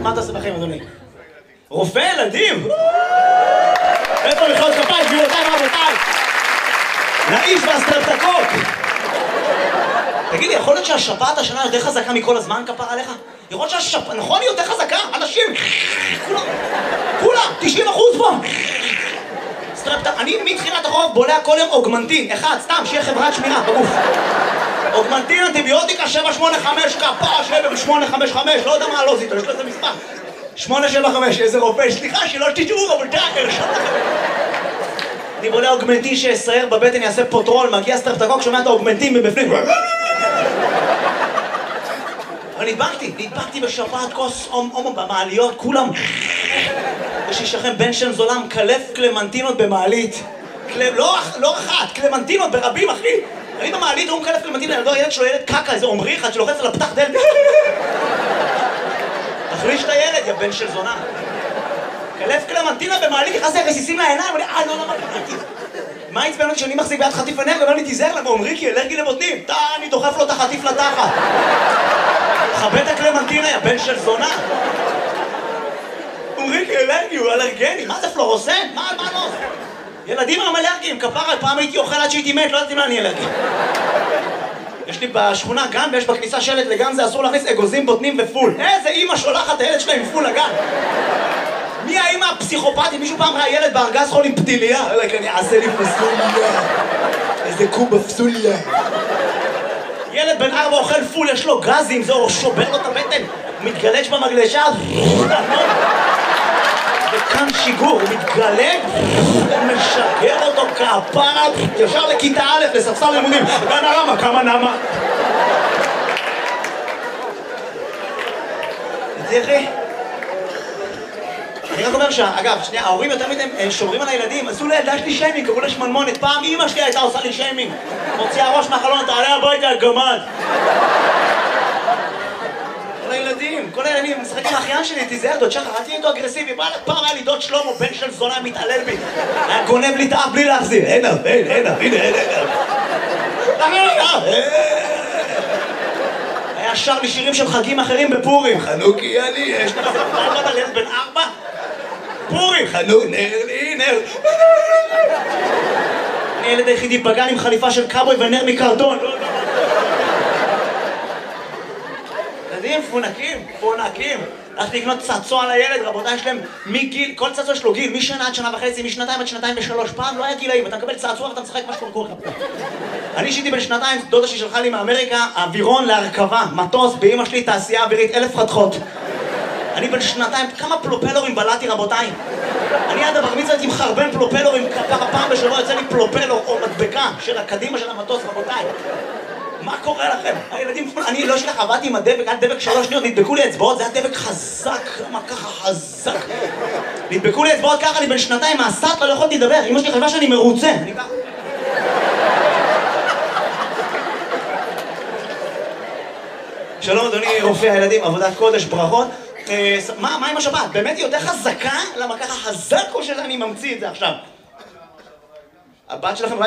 מה אתה עושה בחיים, אדוני? רופא ילדים? איפה מחיאות כפיים, גבירותיי ורבותיי? לאיש והסטרפטקוק! תגידי, יכול להיות שהשפעת השנה יותר חזקה מכל הזמן, כפר עליך? יכול להיות שהשפעת, נכון, היא יותר חזקה? אנשים, כולם, 90% פה! אני מתחילת החורף בולע כל יום אוגמנטין, אחד, סתם, שיהיה חברת שמירה בגוף. אוגמנטין, אנטיביוטיקה, 785, כפרה, 785, לא יודע מה לא זיתו, יש לו איזה מספר. 875, איזה רופא, סליחה, שלא תשאו, רבותיי, הרשום לכם. אני בולע אוגמנטין שיסייר בבטן, יעשה פוטרול, מגיע סטרפטקוק, שומע את האוגמנטין מבפנים. אבל נדבקתי בשפעת כוס הומו במעליות, כולם. יש לי שכם בן שם זולם, קלף קלמנטינות במעלית. לא אחת, קלמנטינות ברבים, אחי. אני במעלית, הוא מקלף קלמנטינות, הילד שלו ילד קקה, איזה עומרי אחד שלוחץ על הפתח דלת. תחליש את הילד, יא בן של זונה. קלף קלמנטינה במעלית, נכנס לי רסיסים לעיניים, אני לא קלמנטינה. מה יצבן אותי שאני מחזיק ביד חטיף ענר, ואומר לי, תיזהר לה, עומרי כי אלרגי לבוטנים. אני דוחף לו את החטיף לתחת. חבט הקלמנטינה, יא בן של זונה. עומרי כי אלרגי, הוא אלרגני. מה זה פלורוסן? מה לא? ילדים הם אלרגיים, כפרה, פעם הייתי אוכל עד שהייתי מת, לא ידעתי מה אני אלרגי. יש לי בשכונה גן, ויש בכניסה שלט לגן, זה אסור להכניס אגוזים, בוטנים ופול. איזה אמא שולחת הילד שלה עם פול לגן. מי האמא הפסיכופתית? מישהו פעם ראה ילד בארגז חול עם פתיליה? אני אעשה לי פסוליה. איזה קובה פסוליה. ילד בן 4 אוכל פול, יש לו גזים, זה שובר לו את הבטן. הוא מתגלש במגלשה. וכאן שיגור, הוא מתגלג, משגר אותו כפרה, ישר לכיתה א' לספסל לימודים. גן הרמה, כמה נמה? תראי. אני רק אומר אגב, שנייה, ההורים יותר מדי שומרים על הילדים, עשו לילדה שלי שיימינג, קראו לה שמנמונת. פעם אמא שלי הייתה עושה לי שיימינג. מוציאה ראש מהחלון, תעלה הביתה, הגמד. כל הילדים משחק עם האחיין שלי, תיזהר, דוד שחר, אל תהיה איתו אגרסיבי. פעם היה לי דוד שלמה, בן של זונה, מתעלל בי. היה גונב לי את האף בלי להחזיר. הנה, היה שר לי שירים של חגים אחרים בפורים. חנוכי אני, יש לך פעם על ילד בן 4? פורים, חנוך, נר לי, נר. אני ילד היחידי בגן עם חליפה של קאבוי ונר מקרטון. ילדים פונקים. הלכתי לקנות צעצוע לילד, רבותיי, יש להם מגיל, כל צעצוע יש לו גיל, משנה עד שנה וחצי, משנתיים עד שנתיים ושלוש. פעם לא היה גילאים, אתה מקבל צעצוע ואתה משחק מה שקורה לך. אני אישיתי בן שנתיים, דודה שלי שלחה לי מאמריקה, אווירון להרכבה, מטוס, באמא שלי תעשייה אווירית, 1000 חתכות. אני בן שנתיים, כמה פלופלורים בלעתי, רבותיי. אני עד הבר מצווה הייתי מחרבן פלופלורים, פעם בשבוע יוצא לי פלופלור או מדבקה של הקדימה של המטוס, רבותיי. מה קורה לכם? הילדים, אני לא שלך, עבדתי עם הדבק, עד דבק 3 שניות, נדבקו לי אצבעות, זה היה דבק חזק, למה ככה חזק? נדבקו לי אצבעות ככה, אני בן שנתיים, מהסטלה, לא יכולתי לדבר, אמא שלי חשבה שאני מרוצה. אני ככה. שלום אדוני רופא הילדים, עבודת קודש, ברכות. מה עם השבת? באמת היא יותר חזקה? למה ככה חזק או שאני ממציא את זה עכשיו? הבת שלכם